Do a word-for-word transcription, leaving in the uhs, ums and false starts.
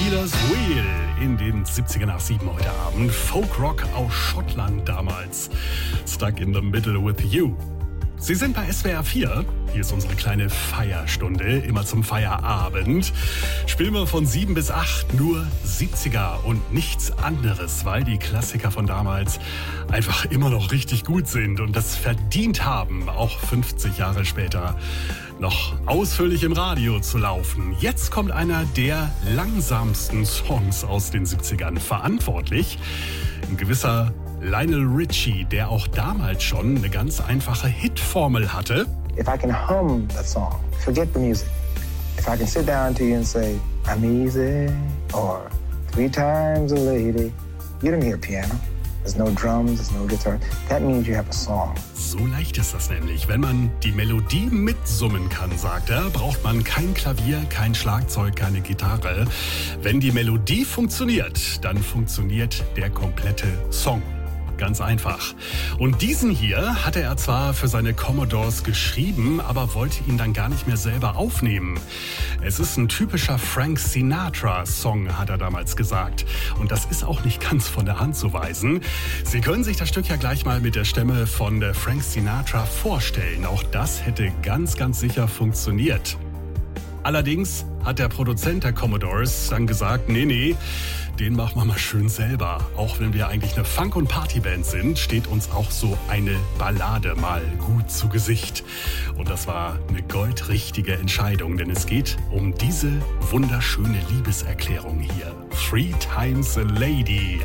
Stealers Wheel in den siebziger nach sieben heute Abend. Folkrock aus Schottland damals. Stuck in the Middle with You. Sie sind bei S W R vier. Hier ist unsere kleine Feierstunde, immer zum Feierabend. Spielen wir von sieben bis acht nur siebziger und nichts anderes, weil die Klassiker von damals einfach immer noch richtig gut sind und das verdient haben, auch fünfzig Jahre später noch ausführlich im Radio zu laufen. Jetzt kommt einer der langsamsten Songs aus den siebzigern. Verantwortlich ein gewisser Lionel Richie, der auch damals schon eine ganz einfache Hitformel hatte. If I can hum that song, forget the music. If I can sit down to you and say, I'm easy, or three times a lady, you don't hear piano. There's no drums, there's no guitar. That means you have a song. So leicht ist das nämlich. Wenn man die Melodie mitsummen kann, sagt er, braucht man kein Klavier, kein Schlagzeug, keine Gitarre. Wenn die Melodie funktioniert, dann funktioniert der komplette Song. Ganz einfach. Und diesen hier hatte er zwar für seine Commodores geschrieben, aber wollte ihn dann gar nicht mehr selber aufnehmen. Es ist ein typischer Frank Sinatra-Song, hat er damals gesagt. Und das ist auch nicht ganz von der Hand zu weisen. Sie können sich das Stück ja gleich mal mit der Stimme von Frank Sinatra vorstellen. Auch das hätte ganz, ganz sicher funktioniert. Allerdings hat der Produzent der Commodores dann gesagt, nee, nee, den machen wir mal schön selber. Auch wenn wir eigentlich eine Funk- und Partyband sind, steht uns auch so eine Ballade mal gut zu Gesicht. Und das war eine goldrichtige Entscheidung, denn es geht um diese wunderschöne Liebeserklärung hier. Three Times a Lady.